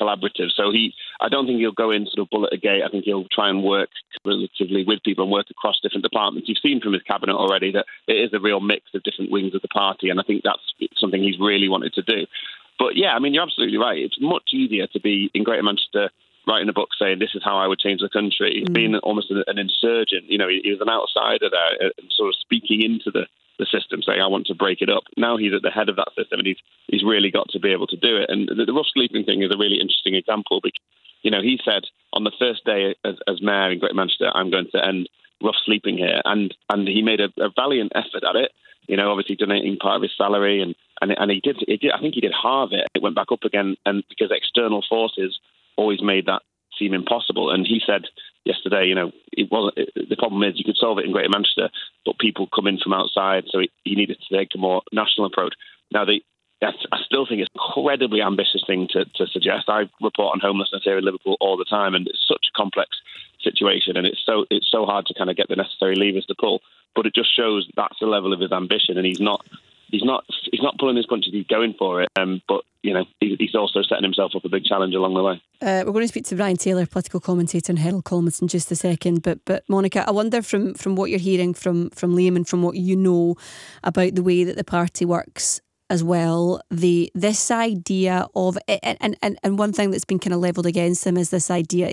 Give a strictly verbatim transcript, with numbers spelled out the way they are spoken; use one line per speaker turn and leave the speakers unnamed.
collaborative. So he, I don't think he'll go in sort of bullet a gate. I think he'll try and work relatively with people and work across different departments. You've seen from his cabinet already that it is a real mix of different wings of the party, and I think that's something he's really wanted to do. But yeah, I mean, you're absolutely right. It's much easier to be in Greater Manchester writing a book saying this is how I would change the country. He's mm. been almost an, an insurgent. You know, he, he was an outsider there, and sort of speaking into the, the system, saying I want to break it up. Now he's at the head of that system, and he's he's really got to be able to do it. And the, the rough sleeping thing is a really interesting example because, you know, he said on the first day as, as mayor in Greater Manchester, I'm going to end rough sleeping here, and and he made a, a valiant effort at it. You know, obviously donating part of his salary, and and and he did, he did. I think he did halve it. It went back up again, and because external forces always made that seem impossible. And he said yesterday, you know, it wasn't. It, the problem is you could solve it in Greater Manchester, but people come in from outside, so he, he needed to take a more national approach. Now, the I still think it's an incredibly ambitious thing to, to suggest. I report on homelessness here in Liverpool all the time, and it's such a complex situation, and it's so it's so hard to kind of get the necessary levers to pull. But it just shows that's the level of his ambition, and he's not. He's not. He's not pulling his punches. He's going for it. Um, but you know, he's also setting himself up a big challenge along the way.
Uh, we're going to speak to Brian Taylor, political commentator and Herald columnist, in just a second. But but Monica, I wonder from from what you're hearing from from Liam and from what you know about the way that the party works as well, the this idea of and and and one thing that's been kind of levelled against him is this idea